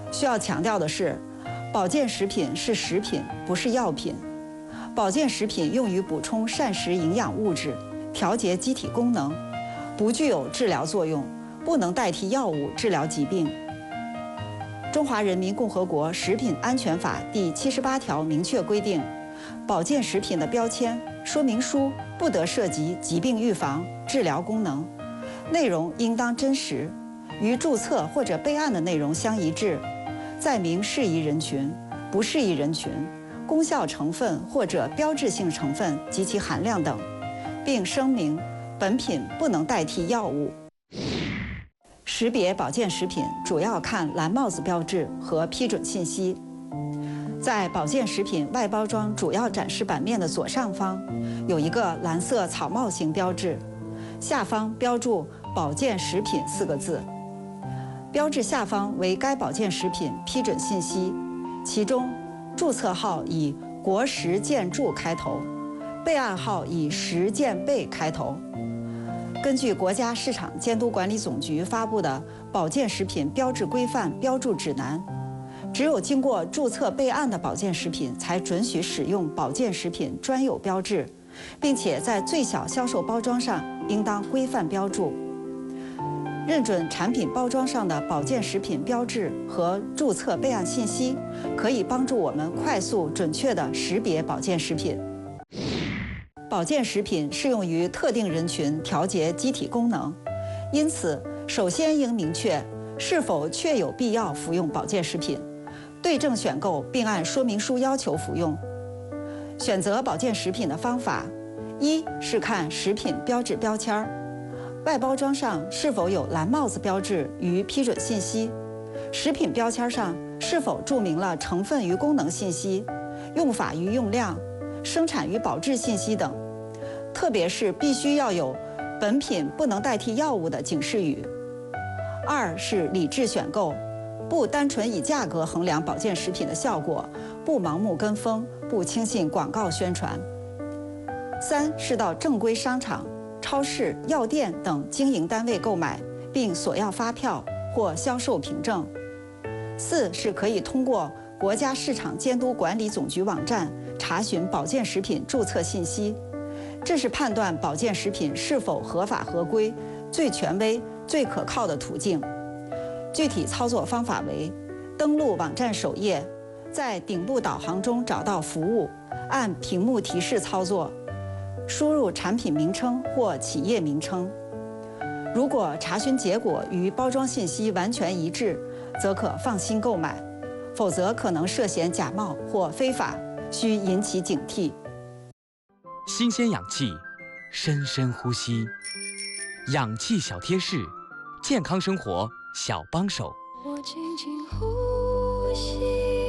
需要强调的是，保健食品是食品，不是药品。保健食品用于补充膳食营养物质，调节机体功能，不具有治疗作用，不能代替药物治疗疾病。中华人民共和国食品安全法第78条明确规定，保健食品的标签、说明书不得涉及疾病预防、治疗功能，内容应当真实，与注册或者备案的内容相一致，载明适宜人群、不适宜人群、功效成分或者标志性成分及其含量等，并声明本品不能代替药物。识别保健食品主要看蓝帽子标志和批准信息。在保健食品外包装主要展示版面的左上方，有一个蓝色草帽形标志，下方标注“保健食品”4个字。标志下方为该保健食品批准信息，其中注册号以“国食健注”开头，备案号以“食健备”开头。根据国家市场监督管理总局发布的《保健食品标志规范标注指南》，只有经过注册备案的保健食品才准许使用保健食品专有标志，并且在最小销售包装上应当规范标注。认准产品包装上的保健食品标志和注册备案信息，可以帮助我们快速准确地识别保健食品。保健食品适用于特定人群调节机体功能，因此首先应明确是否确有必要服用保健食品，对症选购并按说明书要求服用。选择保健食品的方法，一是看食品标志标签儿，外包装上是否有蓝帽子标志与批准信息，食品标签上是否注明了成分与功能信息、用法与用量、生产与保质信息等，特别是必须要有本品不能代替药物的警示语。二是理智选购，不单纯以价格衡量保健食品的效果，不盲目跟风，不轻信广告宣传。三是到正规商场、超市、药店等经营单位购买，并索要发票或销售凭证。四是可以通过国家市场监督管理总局网站查询保健食品注册信息，这是判断保健食品是否合法合规最权威、最可靠的途径。具体操作方法为：登录网站首页，在顶部导航中找到服务，按屏幕提示操作，输入产品名称或企业名称。如果查询结果与包装信息完全一致，则可放心购买，否则可能涉嫌假冒或非法，需引起警惕。 新鲜氧气，深深呼吸，氧气小贴士，健康生活小帮手。 我轻轻呼吸。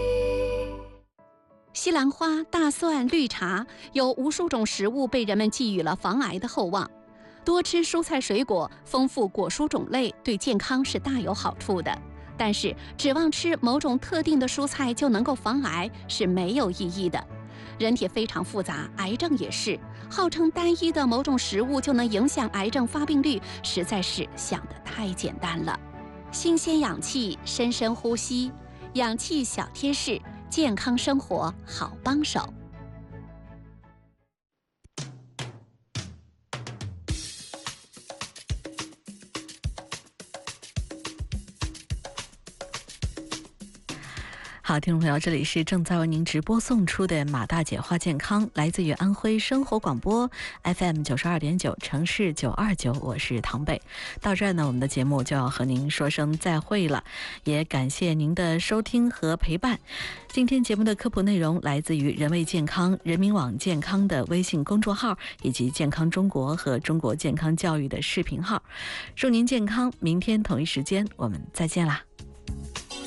西兰花、大蒜、绿茶有无数种食物被人们寄予了防癌的厚望。多吃蔬菜水果，丰富果蔬种类，对健康是大有好处的。但是，指望吃某种特定的蔬菜就能够防癌是没有意义的。人体非常复杂，癌症也是。号称单一的某种食物就能影响癌症发病率，实在是想得太简单了。新鲜氧气，深深呼吸，氧气小贴士，健康生活好帮手。 好，听众朋友，这里是正在为您直播送出的马大姐话健康，来自于安徽生活广播 FM 92.9城市929，我是唐北。到这儿呢，我们的节目就要和您说声再会了，也感谢您的收听和陪伴。今天节目的科普内容来自于人卫健康、人民网健康的微信公众号，以及健康中国和中国健康教育的视频号。祝您健康，明天同一时间我们再见啦。